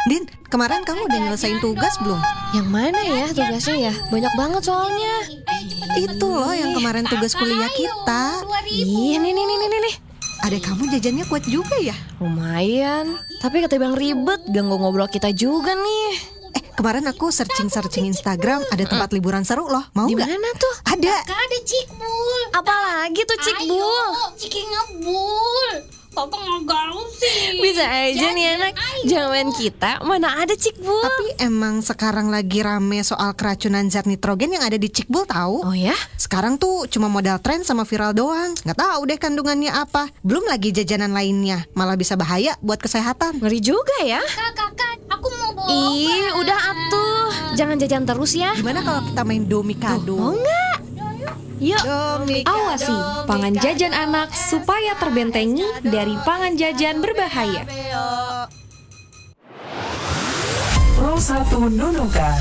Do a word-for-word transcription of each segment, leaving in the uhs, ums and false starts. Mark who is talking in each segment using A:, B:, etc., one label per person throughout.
A: Din, kemarin kamu udah nyelesain tugas belum?
B: Yang mana ya tugasnya ya? Banyak banget soalnya.
A: Itu loh yang kemarin tugas kuliah kita.
B: Ih, nih nih nih nih nih.
A: Adek kamu jajannya kuat juga ya?
B: Lumayan. Tapi kata Bang ribet, ganggu ngobrol kita juga nih.
A: Eh, kemarin aku searching-searching Instagram, ada tempat liburan seru loh. Mau
B: Di
A: nggak?
B: mana tuh?
A: Ada.
C: Kakak ada Cikbul.
B: Apalagi tuh Cikbul?
C: Ayo, Ciki ngebul. Kakak nggak gaul sih.
B: Bisa aja nih anak. Jangan kita, mana ada Cikbul.
A: Tapi emang sekarang lagi rame soal keracunan zat nitrogen yang ada di Cikbul tahu?
B: Oh ya?
A: Sekarang tuh cuma modal tren sama viral doang. Nggak tahu deh kandungannya apa. Belum lagi jajanan lainnya, malah bisa bahaya buat kesehatan.
B: Ngeri juga ya.
C: Kakak, kakak, aku mau bawa.
B: Ih, udah atuh. Jangan jajan terus ya.
A: Gimana kalau kita main domikado?
B: Mau nggak? Yuk.
A: Domikado.
D: Awasi pangan jajan anak supaya terbentengi dari pangan jajan berbahaya.
E: Pro satu Nunukan.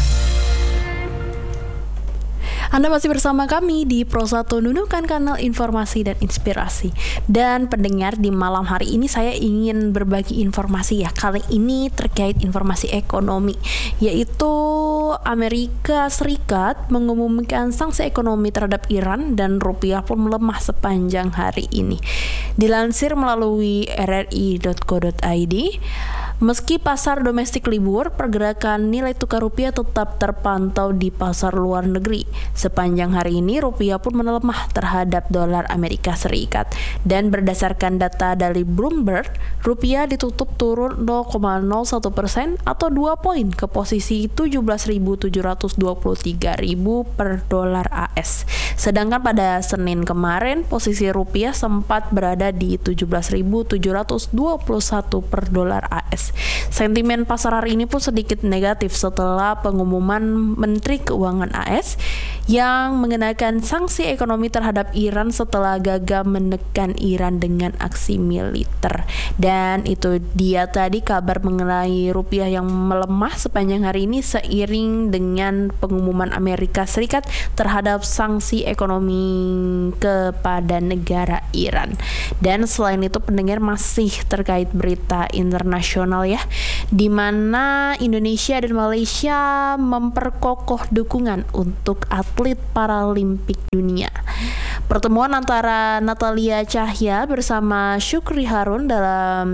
D: Anda masih bersama kami di Pro satu Nunukan, kanal informasi dan inspirasi. Dan pendengar, di malam hari ini saya ingin berbagi informasi ya. Kali ini terkait informasi ekonomi, yaitu Amerika Serikat mengumumkan sanksi ekonomi terhadap Iran dan rupiah pun melemah sepanjang hari ini. Dilansir melalui r r i dot co dot i d, meski pasar domestik libur, pergerakan nilai tukar rupiah tetap terpantau di pasar luar negeri. Sepanjang hari ini, rupiah pun melemah terhadap dolar Amerika Serikat. Dan berdasarkan data dari Bloomberg, rupiah ditutup turun nol koma nol satu persen atau dua poin ke posisi tujuh belas ribu tujuh ratus dua puluh tiga ribu per dolar A S. Sedangkan pada Senin kemarin, posisi rupiah sempat berada di tujuh belas ribu tujuh ratus dua puluh satu per dolar A S. Sentimen pasar hari ini pun sedikit negatif setelah pengumuman Menteri Keuangan A S yang mengenakan sanksi ekonomi terhadap Iran setelah gagal menekan Iran dengan aksi militer. Dan itu dia tadi kabar mengenai rupiah yang melemah sepanjang hari ini seiring dengan pengumuman Amerika Serikat terhadap sanksi ekonomi kepada negara Iran. Dan selain itu pendengar, masih terkait berita internasional ya, di mana Indonesia dan Malaysia memperkokoh dukungan untuk atlet Paralimpik dunia. Pertemuan antara Natalia Cahya bersama Syukri Harun dalam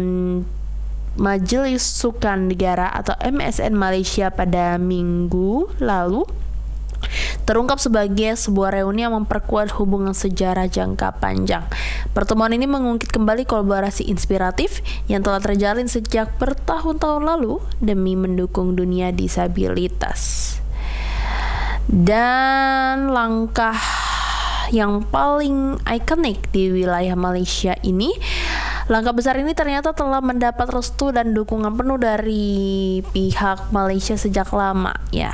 D: Majelis Sukan Negara atau M S N Malaysia pada minggu lalu terungkap sebagai sebuah reuni yang memperkuat hubungan sejarah jangka panjang. Pertemuan ini mengungkit kembali kolaborasi inspiratif yang telah terjalin sejak bertahun-tahun lalu demi mendukung dunia disabilitas. Dan langkah yang paling ikonik di wilayah Malaysia ini, langkah besar ini ternyata telah mendapat restu dan dukungan penuh dari pihak Malaysia sejak lama ya.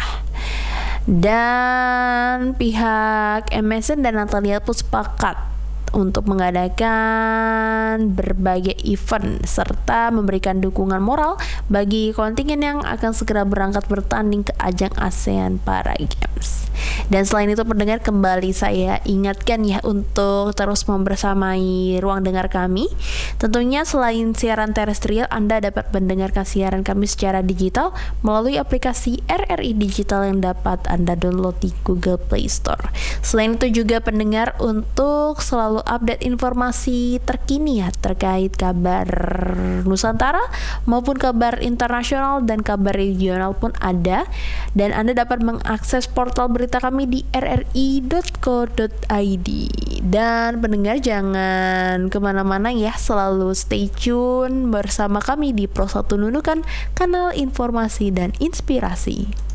D: Dan pihak M S N dan Natalia pun sepakat untuk mengadakan berbagai event serta memberikan dukungan moral bagi kontingen yang akan segera berangkat bertanding ke ajang ASEAN Para Games. Dan selain itu pendengar, kembali saya ingatkan ya untuk terus membersamai ruang dengar kami. Tentunya selain siaran terestrial, Anda dapat mendengarkan siaran kami secara digital melalui aplikasi R R I Digital yang dapat Anda download di Google Play Store. Selain itu juga pendengar, untuk selalu update informasi terkini ya terkait kabar Nusantara maupun kabar internasional dan kabar regional pun ada, dan Anda dapat mengakses portal berita kami di r r i dot co dot i d. Dan pendengar jangan kemana-mana ya, selalu stay tune bersama kami di Pro satu Nunukan, kanal informasi dan inspirasi.